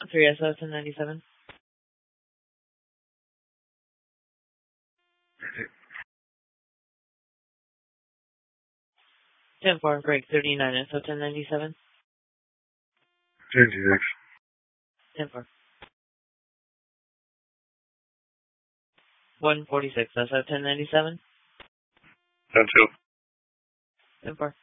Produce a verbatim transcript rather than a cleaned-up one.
three S O ten ninety-seven. ten four, break thirty-nine S O ten ninety-seven. ten six. ten four. one forty-six S O ten ninety-seven. ten two. ten four.